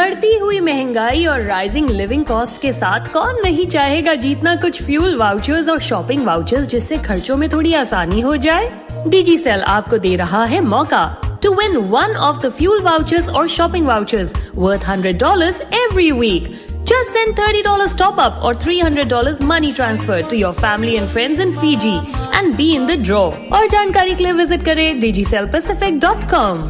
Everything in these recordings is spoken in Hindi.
बढ़ती हुई महंगाई और राइजिंग लिविंग कॉस्ट के साथ कौन नहीं चाहेगा जीतना कुछ फ्यूल वाउचर्स और शॉपिंग वाउचर्स, जिससे खर्चों में थोड़ी आसानी हो जाए। डिजिसेल आपको दे रहा है मौका to win one of the fuel vouchers or shopping vouchers worth $100 every week. Just send $30 top up or $300 money transfer to your family and friends in Fiji and be in the draw. और जानकारी के लिए विजिट करें digicelpacific.com।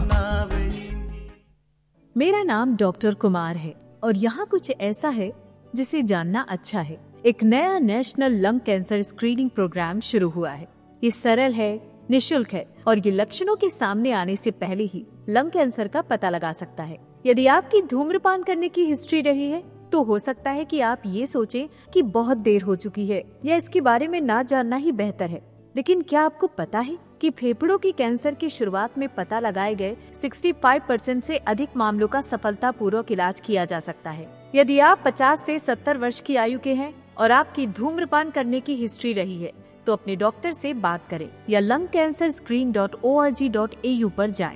मेरा नाम डॉक्टर कुमार है और यहाँ कुछ ऐसा है जिसे जानना अच्छा है। एक नया national lung cancer screening programme शुरू हुआ है। ये सरल है, निशुल्क है और ये लक्षणों के सामने आने से पहले ही लंग कैंसर का पता लगा सकता है। यदि आपकी धूम्रपान करने की हिस्ट्री रही है तो हो सकता है कि आप ये सोचें कि बहुत देर हो चुकी है या इसके बारे में ना जानना ही बेहतर है। लेकिन क्या आपको पता है कि फेफड़ों की कैंसर की शुरुआत में पता लगाए गए 65% से अधिक मामलों का सफलतापूर्वक इलाज किया जा सकता है। यदि आप 50 से 70 वर्ष की आयु के हैं और आपकी धूम्रपान करने की हिस्ट्री रही है तो अपने डॉक्टर से बात करें या lungcancerscreen.org.au पर जाएं।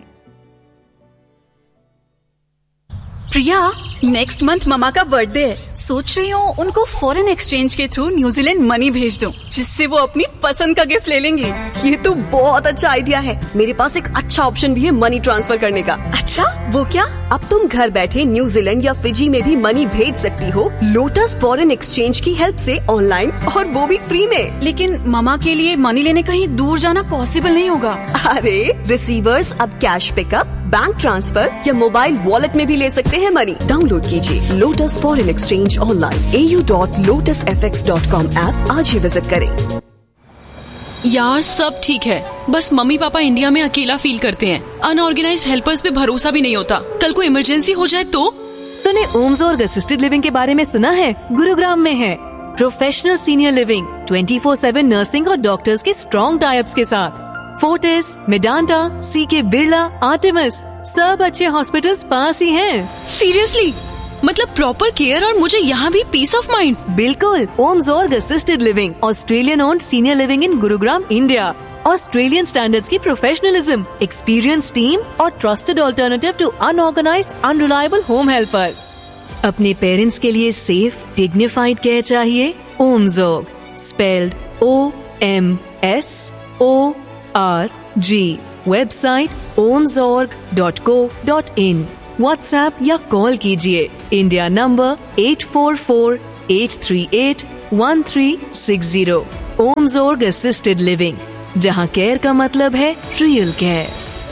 प्रिया, नेक्स्ट मंथ ममा का बर्थडे है। सोच रही हूँ उनको फॉरेन एक्सचेंज के थ्रू न्यूजीलैंड मनी भेज दूँ, जिससे वो अपनी पसंद का गिफ्ट ले लेंगे। ये तो बहुत अच्छा आइडिया है। मेरे पास एक अच्छा ऑप्शन भी है मनी ट्रांसफर करने का। अच्छा, वो क्या? अब तुम घर बैठे न्यूजीलैंड या फिजी में भी मनी भेज सकती हो लोटस फॉरेन एक्सचेंज की हेल्प से ऑनलाइन, और वो भी फ्री में। लेकिन ममा के लिए मनी लेने कहीं दूर जाना पॉसिबल नहीं होगा। अरे रिसीवर्स अब कैश पिकअप, बैंक ट्रांसफर या मोबाइल वॉलेट में भी ले सकते हैं मनी। डाउनलोड कीजिए lotus foreign exchange online au.lotusfx.com app आज ही विजिट करें। यार सब ठीक है, बस मम्मी पापा इंडिया में अकेला फील करते हैं। अनऑर्गेनाइज्ड हेल्पर्स पे भरोसा भी नहीं होता। कल को इमरजेंसी हो जाए तो? तूने ओम्सोर्ग असिस्टेड लिविंग के बारे में सुना है? गुरुग्राम में है प्रोफेशनल सीनियर लिविंग, 24/7 नर्सिंग और डॉक्टर्स के स्ट्रॉन्ग टाइप्स के साथ। फोर्टिस, मेडांटा, सीके बिरला, आर्टेमिस, सब अच्छे हॉस्पिटल्स पास ही हैं। सीरियसली? मतलब प्रॉपर केयर और मुझे यहाँ भी पीस ऑफ माइंड। बिल्कुल। ओम्सोर्ग assisted living, Australian owned senior living in Gurugram, India. Australian standards की प्रोफेशनलिज्म, एक्सपीरियंस टीम और trusted alternative to unorganised unreliable home helpers. अपने पेरेंट्स के लिए सेफ डिग्निफाइड केयर चाहिए? ओम्सोर्ग, spelled OMSORG। Website omsorg.co.in। WhatsApp या कॉल कीजिए। India number 8448381360। ओम्सोर्ग असिस्टेड लिविंग, जहां केयर का मतलब है रियल केयर।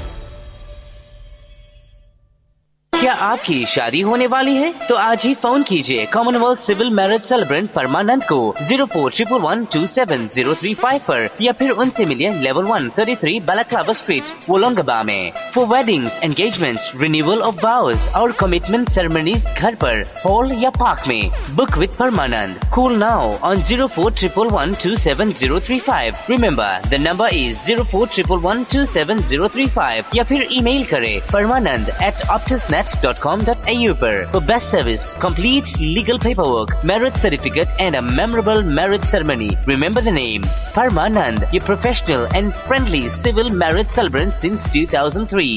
क्या आपकी शादी होने वाली है? तो आज ही फोन कीजिए कॉमनवेल्थ सिविल मैरिज सेलिब्रेंट परमानंद को 0411277035 पर, या फिर उनसे मिलिए लेवल 133 बालाक्लावा स्ट्रीट, वोलोंगबा में। For weddings, engagements, renewal of वाउज और कमिटमेंट सेरेमनीज घर पर, हॉल या पार्क में। Book with Parmanand. Call now on 0411127035। Remember the number is 0411127035, या फिर ईमेल करें permanand@optusnet.com.au पर। For best service, complete legal paperwork, marriage certificate and a memorable marriage ceremony. Remember the name Parmanand, your professional and friendly civil marriage celebrant since 2003.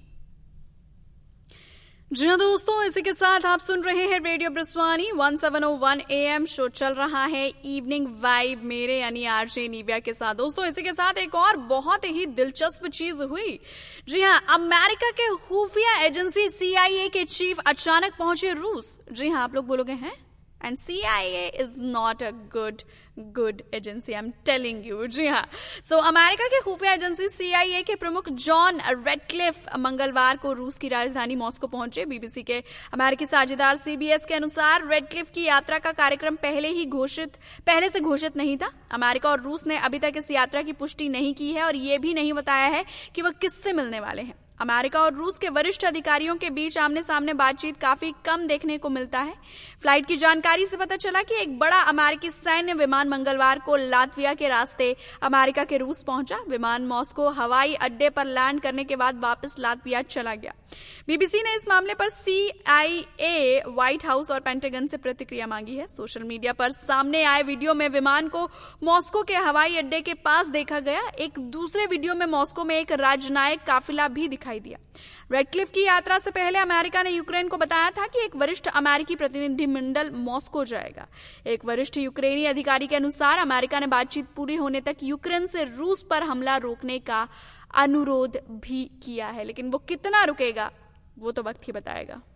जी हाँ दोस्तों, इसी के साथ आप सुन रहे हैं रेडियो ब्रिस्वानी 1701 AM। शो चल रहा है इवनिंग वाइब मेरे यानी आरजे निव्या के साथ। दोस्तों इसी के साथ एक और बहुत ही दिलचस्प चीज हुई। जी हाँ, अमेरिका के खुफिया एजेंसी CIA के चीफ अचानक पहुंचे रूस। जी हाँ, आप लोग बोलोगे हैं, and CIA is not a good agency, I am telling you. जी हाँ, सो अमेरिका के खुफिया एजेंसी CIA के प्रमुख जॉन रेडक्लिफ मंगलवार को रूस की राजधानी मॉस्को पहुंचे। BBC के अमेरिकी साझेदार CBS के अनुसार रेडक्लिफ की यात्रा का कार्यक्रम पहले से घोषित नहीं था। अमेरिका और रूस ने अभी तक इस यात्रा की पुष्टि नहीं की है और ये भी नहीं बताया है कि वह किससे मिलने वाले हैं। अमेरिका और रूस के वरिष्ठ अधिकारियों के बीच आमने सामने बातचीत काफी कम देखने को मिलता है। फ्लाइट की जानकारी से पता चला कि एक बड़ा अमेरिकी सैन्य विमान मंगलवार को लातविया के रास्ते अमेरिका के रूस पहुंचा। विमान मॉस्को हवाई अड्डे पर लैंड करने के बाद वापस लातविया चला गया। बीबीसी ने इस मामले पर CIA, व्हाइट हाउस और पेंटागन से प्रतिक्रिया मांगी है। सोशल मीडिया पर सामने आए वीडियो में विमान को मॉस्को के हवाई अड्डे के पास देखा गया। एक दूसरे वीडियो में मॉस्को में एक राजनयिक काफिला भी दिखाई दिया। रेडक्लिफ की यात्रा से पहले अमेरिका ने यूक्रेन को बताया था कि एक वरिष्ठ अमेरिकी प्रतिनिधिमंडल मॉस्को जाएगा। एक वरिष्ठ यूक्रेनी अधिकारी के अनुसार अमेरिका ने बातचीत पूरी होने तक यूक्रेन से रूस पर हमला रोकने का अनुरोध भी किया है, लेकिन वो कितना रुकेगा वो तो वक्त ही बताएगा।